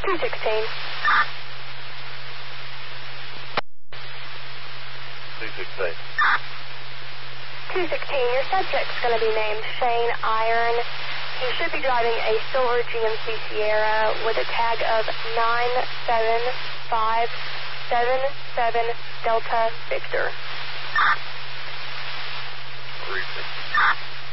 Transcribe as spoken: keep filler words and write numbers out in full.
two sixteen. two sixteen. two sixteen, your subject's going to be named Shane Iron. He should be driving a silver G M C Sierra with a tag of nine seven five seven seven Delta Victor. three sixteen.